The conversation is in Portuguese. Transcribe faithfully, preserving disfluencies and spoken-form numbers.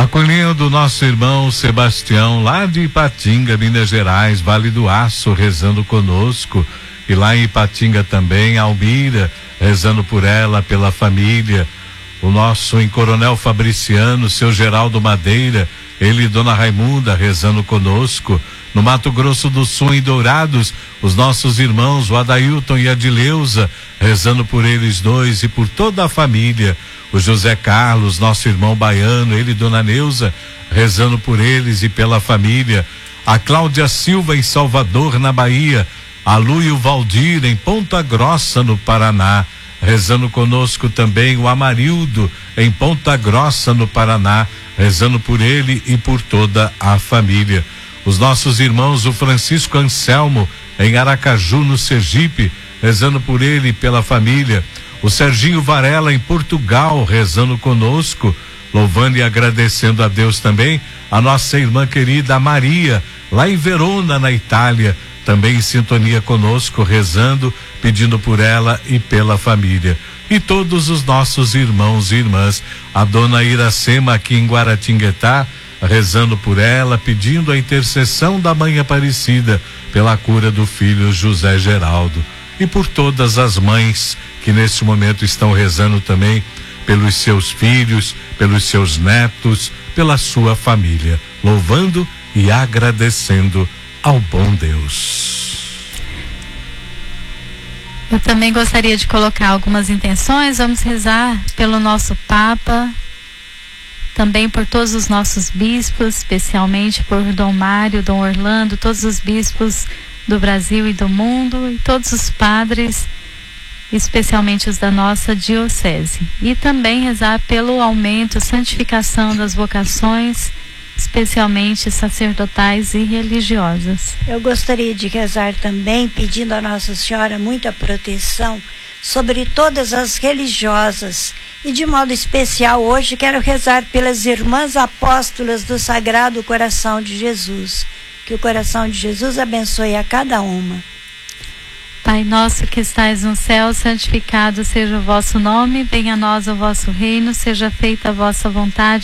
Acolhendo o nosso irmão Sebastião, lá de Ipatinga, Minas Gerais, Vale do Aço, rezando conosco. E lá em Ipatinga também, Almira, rezando por ela, pela família. O nosso em Coronel Fabriciano, seu Geraldo Madeira, ele e Dona Raimunda, rezando conosco. No Mato Grosso do Sul, em Dourados, os nossos irmãos, o Adailton e a Dileuza, rezando por eles dois e por toda a família. O José Carlos, nosso irmão baiano, ele e Dona Neuza, rezando por eles e pela família. A Cláudia Silva, em Salvador, na Bahia. A Lu e o Valdir, em Ponta Grossa, no Paraná. Rezando conosco também o Amarildo, em Ponta Grossa, no Paraná. Rezando por ele e por toda a família. Os nossos irmãos, o Francisco Anselmo, em Aracaju, no Sergipe, rezando por ele e pela família. O Serginho Varela, em Portugal, rezando conosco, louvando e agradecendo a Deus também. A nossa irmã querida Maria, lá em Verona, na Itália, também em sintonia conosco, rezando, pedindo por ela e pela família. E todos os nossos irmãos e irmãs, a dona Iracema, aqui em Guaratinguetá, rezando por ela, pedindo a intercessão da Mãe Aparecida pela cura do filho José Geraldo. E por todas as mães que neste momento estão rezando também pelos seus filhos, pelos seus netos, pela sua família, louvando e agradecendo ao bom Deus. Eu também gostaria de colocar algumas intenções. Vamos rezar pelo nosso Papa, também por todos os nossos bispos, especialmente por Dom Mário, Dom Orlando, todos os bispos do Brasil e do mundo, e todos os padres, especialmente os da nossa diocese. E também rezar pelo aumento, santificação das vocações, especialmente sacerdotais e religiosas. Eu gostaria de rezar também, pedindo a Nossa Senhora muita proteção sobre todas as religiosas. E de modo especial hoje quero rezar pelas irmãs apóstolas do Sagrado Coração de Jesus. Que o coração de Jesus abençoe a cada uma. Pai nosso que estais no céu, santificado seja o vosso nome, venha a nós o vosso reino, seja feita a vossa vontade,